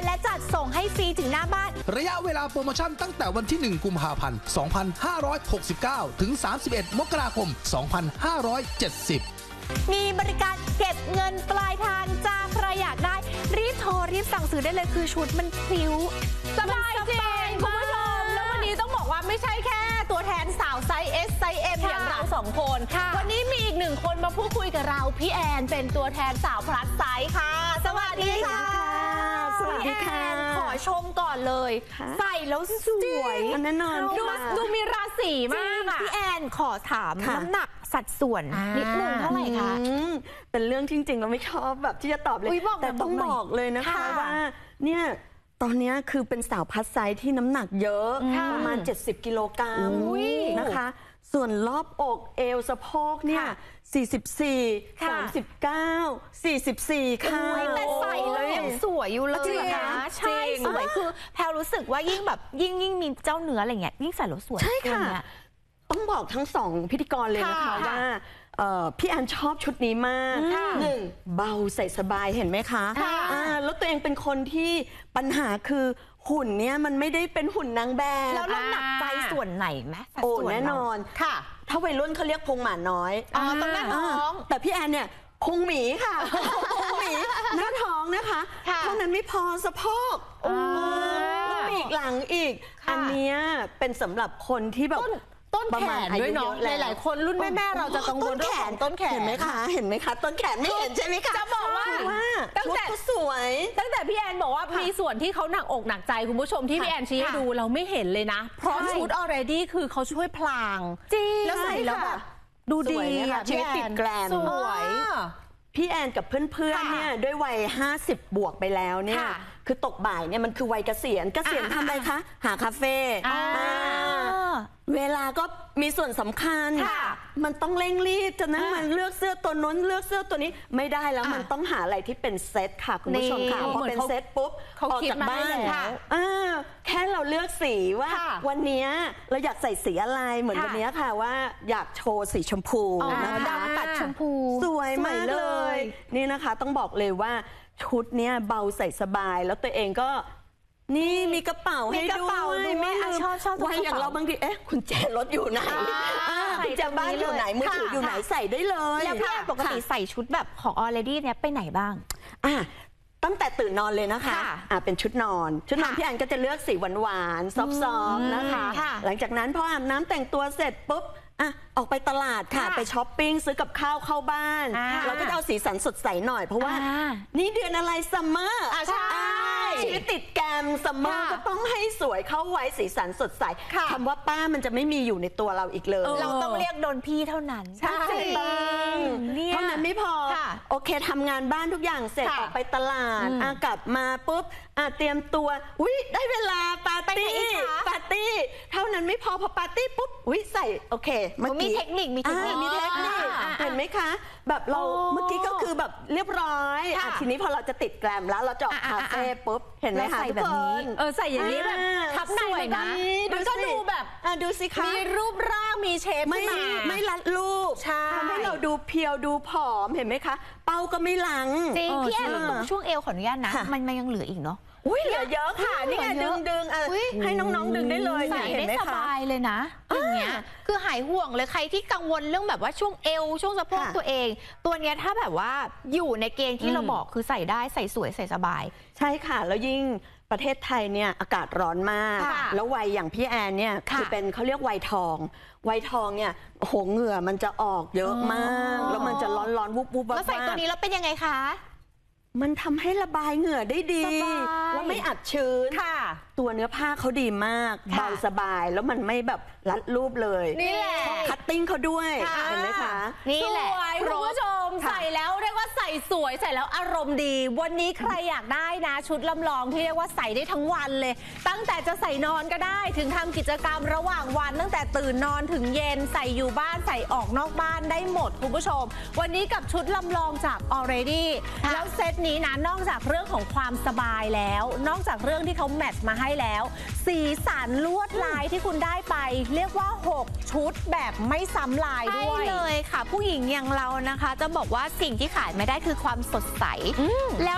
และจัดส่งให้ฟรีถึงหน้าบ้านระยะเวลาโปรโมชั่นตั้งแต่วันที่ 1 กุมภาพันธ์ 2569 ถึง 31 มกราคม 2570 มีบริการเก็บเงินปลายทางจ้าใครอยากได้รีบโทรรีบสั่งซื้อได้เลยคือชุดมันพลิ้วสบายจริงคุณผู้ชมแล้ววันนี้ต้องบอกว่าไม่ใช่แค่ตัวแทนสาวไซส์ S ไซส์ M อย่างเรา2 คนวันนี้มีอีก1 คนมาพูดคุยกับเราพี่แอนเป็นตัวแทนสาวพลัสไซส์ค่ะสวัสดีค่ะสวัสดีค่ะขอชมก่อนเลยใส่แล้วสวยแน่นอนดูมีราศีมากพี่แอนขอถามน้ำหนักสัดส่วนนิดนึงเท่าไหร่คะเป็นเรื่องจริงๆเราไม่ชอบแบบที่จะตอบเลยแต่ต้องบอกเลยนะคะว่าเนี่ยตอนนี้คือเป็นสาวพัสไซส์ที่น้ำหนักเยอะประมาณ70 กิโลกรัมนะคะส่วนรอบอกเอวสะโพกเนี่ย44 39 44ค่ะแต่ใส่แล้วยังสวยอยู่เลยนะใช่สวยคือแพลรู้สึกว่ายิ่งแบบยิ่งมีเจ้าเนื้ออะไรเงี้ยยิ่งใส่แล้วสวยใช่ค่ะต้องบอกทั้ง2 พิธีกรเลยนะคะว่าพี่แอนชอบชุดนี้มาก1เบาใส่สบายเห็นไหมคะแล้วตัวเองเป็นคนที่ปัญหาคือหุ่นเนี่ยมันไม่ได้เป็นหุ่นนางแบบแล้วน้ำหนักใจส่วนไหนไหมโอ้แน่นอนค่ะถ้าวัยรุ่นเขาเรียกพุงหมาน้อยตรงหน้าท้องแต่พี่แอนเนี่ยพุงหมีค่ะพุงหมีหน้าท้องนะคะเท่านั้นไม่พอสะโพกแล้วปีกหลังอีกอันนี้เป็นสำหรับคนที่แบบต้นแขนด้วยเนาะหลายๆคนรุ่นแม่เราจะกังวลเรื่องของต้นแขนเห็นไหมคะต้นแขนไม่เห็นใช่ไหมคะจะบอกว่าตั้งแต่สวยตั้งแต่พี่แอนบอกว่ามีส่วนที่เขาหนักอกหนักใจคุณผู้ชมที่พี่แอนชี้ให้ดูเราไม่เห็นเลยนะเพราะชุด already คือเขาช่วยพลางจริงแล้วใส่แล้วแบบดูดีชีวิตติดแกรมสวยพี่แอนกับเพื่อนๆเนี่ยด้วยวัย50 บวกไปแล้วเนี่ยคือตกบ่ายเนี่ยมันคือวัยเกษียณทำอะไรคะหาคาเฟ่เวลาก็มีส่วนสำคัญมันต้องเร่งรีบจะนั่งมันเลือกเสื้อตัวน้นเลือกเสื้อตัวนี้ไม่ได้แล้วมันต้องหาอะไรที่เป็นเซตค่ะคุณผู้ชมค่ะพอเป็นเซตปุ๊บออกจากบ้านแค่เราเลือกสีว่าวันนี้เราอยากใส่สีอะไรเหมือนวันนี้ค่ะว่าอยากโชว์สีชมพูนะคะตัดชมพูสวยมากเลยนี่นะคะต้องบอกเลยว่าชุดเนี้ยเบาใส่สบายแล้วตัวเองก็นี่มีกระเป๋าให้ด้วยไม่ชอบไว้อย่างเราบางทีคุณแจรถอยู่ไหนคุณแจบ้านอยู่ไหนมือถืออยู่ไหนใส่ได้เลยแล้วพี่ปกติใส่ชุดแบบของ already เนี่ยไปไหนบ้างตั้งแต่ตื่นนอนเลยนะคะเป็นชุดนอนพี่แอนก็จะเลือกสีหวานๆซอฟต์ๆนะคะหลังจากนั้นพออาบน้ำแต่งตัวเสร็จปุ๊บออกไปตลาดค่ะไปช้อปปิ้งซื้อกับข้าวเข้าบ้านเราก็จะเอาสีสันสดใสหน่อยเพราะว่านี่เดือนอะไรซัมเมอร์ใช่ชีวิตติดแกมซัมเมอร์ก็ต้องให้สวยเข้าไว้สีสันสดใสคำว่าป้ามันจะไม่มีอยู่ในตัวเราอีกเลยเราต้องเรียกโดนพี่เท่านั้นใช่เท่านั้นไม่พอโอเคทำงานบ้านทุกอย่างเสร็จออกไปตลาดกลับมาปุ๊บเตรียมตัวได้เวลาปาร์ตี้เท่านั้นไม่พอปาร์ตี้ปุ๊บใส่โอเคมีเทคนิคเห็นไหมคะแบบเราเมื่อกี้ก็คือแบบเรียบร้อยทีนี้พอเราจะติดแกรมแล้วเราจะออกคาเฟ่ปุ๊บเห็นไหมคะใส่แบบนี้ใส่อย่างนี้แบบทับสวยนะมันก็ดูแบบดูสิคะมีรูปร่างมีเชฟไม่รัดรูปทำให้เราดูเพียวดูผอมเห็นไหมคะเป้าก็ไม่หลังจริงพี่แอนตรงช่วงเอวขออนุญาตนะมันยังเหลืออีกเนาะเหลือเยอะค่ะนี่ไงดึงให้น้องๆดึงได้เลยใส่ได้สบายเลยนะอย่างเงี้ยคือหายห่วงเลยใครที่กังวลเรื่องแบบว่าช่วงเอวช่วงสะโพกตัวเองตัวเนี้ยถ้าแบบว่าอยู่ในเกณฑ์ที่เราบอกคือใส่ได้ใส่สวยใส่สบายใช่ค่ะแล้วยิ่งประเทศไทยเนี่ยอากาศร้อนมากแล้ววัยอย่างพี่แอนเนี่ยคือเป็นเขาเรียกวัยทองเนี่ยโหเหงื่อมันจะออกเยอะมากแล้วมันจะร้อนวุบแล้วใส่ตัวนี้แล้วเป็นยังไงคะมันทำให้ระบายเหงื่อได้ดีแล้วไม่อับชื้นตัวเนื้อผ้าเขาดีมากเบาสบายแล้วมันไม่แบบรัดรูปเลยนี่แหละคัตติ้งเขาด้วยเห็นไหมคะนี่แหละคุณผู้ชมใส่แล้วเรียกว่าใส่สวยใส่แล้วอารมณ์ดีวันนี้ใครอยากได้นะชุดลำลองที่เรียกว่าใส่ได้ทั้งวันเลยตั้งแต่จะใส่นอนก็ได้ถึงทำกิจกรรมระหว่างวันตั้งแต่ตื่นนอนถึงเย็นใส่อยู่บ้านใส่ออกนอกบ้านได้หมดคุณผู้ชมวันนี้กับชุดลำลองจาก already แล้วเซตนี้นะนอกจากเรื่องของความสบายแล้วนอกจากเรื่องที่เขาแมทช์มาให้แล้วสีสันลวดลายที่คุณได้ไปเรียกว่า6ชุดแบบไม่ซ้ำลายด้วยใช่เลยค่ะผู้หญิงอย่างเรานะคะจะบอกว่าสิ่งที่ขายไม่ได้คือความสดใสแล้ว